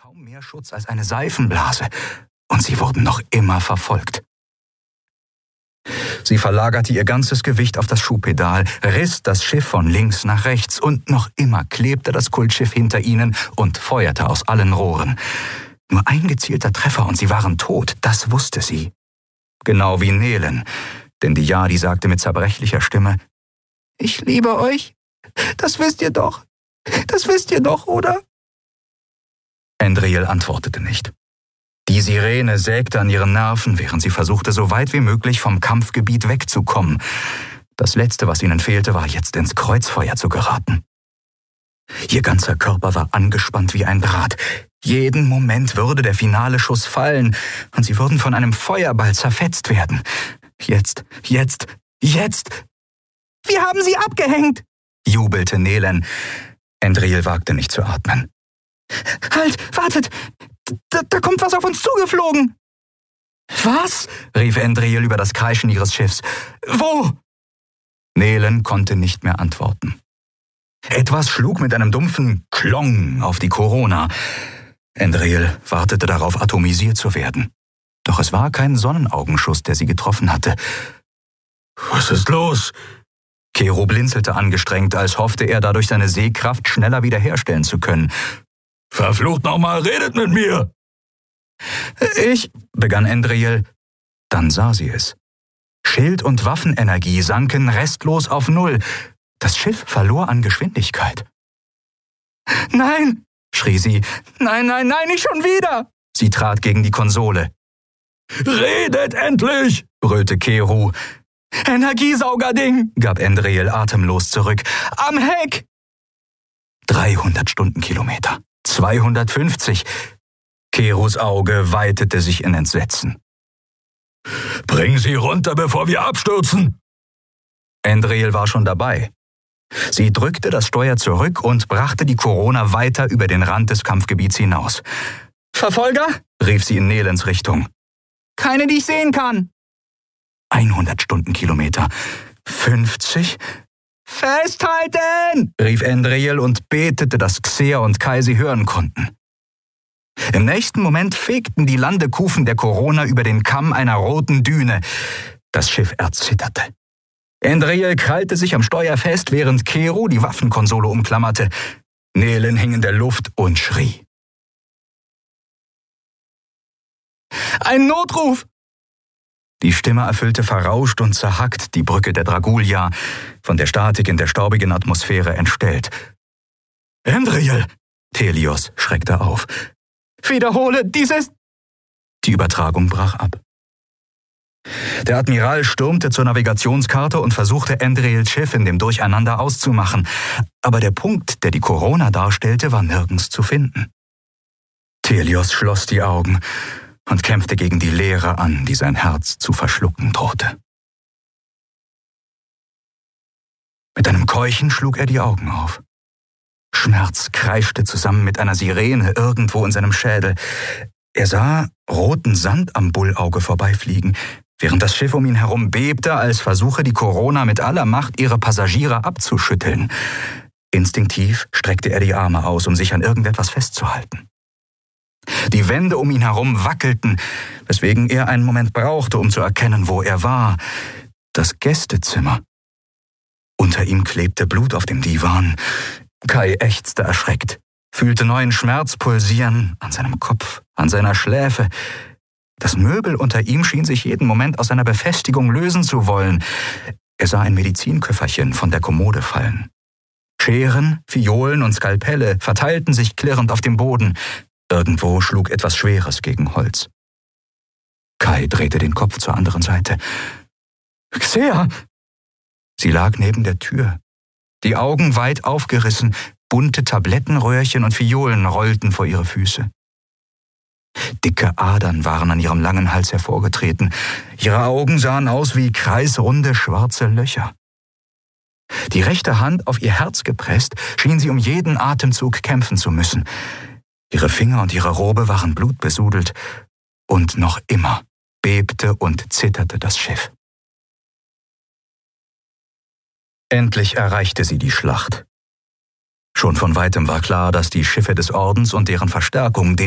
kaum mehr Schutz als eine Seifenblase, und sie wurden noch immer verfolgt. Sie verlagerte ihr ganzes Gewicht auf das Schuhpedal, riss das Schiff von links nach rechts, und noch immer klebte das Kultschiff hinter ihnen und feuerte aus allen Rohren. Nur ein gezielter Treffer und sie waren tot, das wusste sie. Genau wie Nelen, denn die Jadi sagte mit zerbrechlicher Stimme: »Ich liebe euch, das wisst ihr doch, oder?« Endriel antwortete nicht. Die Sirene sägte an ihren Nerven, während sie versuchte, so weit wie möglich vom Kampfgebiet wegzukommen. Das Letzte, was ihnen fehlte, war jetzt ins Kreuzfeuer zu geraten. Ihr ganzer Körper war angespannt wie ein Draht. Jeden Moment würde der finale Schuss fallen, und sie würden von einem Feuerball zerfetzt werden. Jetzt! »Wir haben sie abgehängt«, jubelte Nelen. Endriel wagte nicht zu atmen. »Halt, wartet! Da kommt was auf uns zugeflogen!« »Was?« rief Endriel über das Kreischen ihres Schiffs. »Wo?« Nelen konnte nicht mehr antworten. Etwas schlug mit einem dumpfen Klong auf die Corona. Endriel wartete darauf, atomisiert zu werden. Doch es war kein Sonnenaugenschuss, der sie getroffen hatte. »Was ist los?« Kero blinzelte angestrengt, als hoffte er dadurch seine Sehkraft schneller wiederherstellen zu können. »Verflucht nochmal, redet mit mir!« »Ich«, begann Endriel. Dann sah sie es. Schild- und Waffenenergie sanken restlos auf Null. Das Schiff verlor an Geschwindigkeit. »Nein«, schrie sie. »Nein, nicht schon wieder!« Sie trat gegen die Konsole. »Redet endlich«, brüllte Kero. »Energiesaugerding«, gab Endriel atemlos zurück. »Am Heck!« 300 Stundenkilometer. 250. Keros Auge weitete sich in Entsetzen. »Bring sie runter, bevor wir abstürzen!« Endriel war schon dabei. Sie drückte das Steuer zurück und brachte die Corona weiter über den Rand des Kampfgebiets hinaus. »Verfolger?« rief sie in Nelens Richtung. »Keine, die ich sehen kann.« 100 Stundenkilometer. 50. »Festhalten!« rief Endriel und betete, dass Xer und Kai sie hören konnten. Im nächsten Moment fegten die Landekufen der Corona über den Kamm einer roten Düne. Das Schiff erzitterte. Endriel krallte sich am Steuer fest, während Kero die Waffenkonsole umklammerte. Nelen hing in der Luft und schrie. »Ein Notruf!« Die Stimme erfüllte verrauscht und zerhackt die Brücke der Dragulia, von der Statik in der staubigen Atmosphäre entstellt. »Endriel!« Thelios schreckte auf. »Wiederhole, dieses...« Die Übertragung brach ab. Der Admiral stürmte zur Navigationskarte und versuchte, Endriels Schiff in dem Durcheinander auszumachen, aber der Punkt, der die Corona darstellte, war nirgends zu finden. Thelios schloss die Augen und kämpfte gegen die Leere an, die sein Herz zu verschlucken drohte. Mit einem Keuchen schlug er die Augen auf. Schmerz kreischte zusammen mit einer Sirene irgendwo in seinem Schädel. Er sah roten Sand am Bullauge vorbeifliegen, während das Schiff um ihn herum bebte, als versuche die Corona mit aller Macht ihre Passagiere abzuschütteln. Instinktiv streckte er die Arme aus, um sich an irgendetwas festzuhalten. Die Wände um ihn herum wackelten, weswegen er einen Moment brauchte, um zu erkennen, wo er war. Das Gästezimmer. Unter ihm klebte Blut auf dem Divan. Kai ächzte erschreckt, fühlte neuen Schmerz pulsieren an seinem Kopf, an seiner Schläfe. Das Möbel unter ihm schien sich jeden Moment aus seiner Befestigung lösen zu wollen. Er sah ein Medizinköfferchen von der Kommode fallen. Scheren, Fiolen und Skalpelle verteilten sich klirrend auf dem Boden. Irgendwo schlug etwas Schweres gegen Holz. Kai drehte den Kopf zur anderen Seite. »Xer!« Sie lag neben der Tür. Die Augen weit aufgerissen, bunte Tablettenröhrchen und Fiolen rollten vor ihre Füße. Dicke Adern waren an ihrem langen Hals hervorgetreten. Ihre Augen sahen aus wie kreisrunde schwarze Löcher. Die rechte Hand auf ihr Herz gepresst, schien sie um jeden Atemzug kämpfen zu müssen. Ihre Finger und ihre Robe waren blutbesudelt, und noch immer bebte und zitterte das Schiff. Endlich erreichte sie die Schlacht. Schon von weitem war klar, dass die Schiffe des Ordens und deren Verstärkung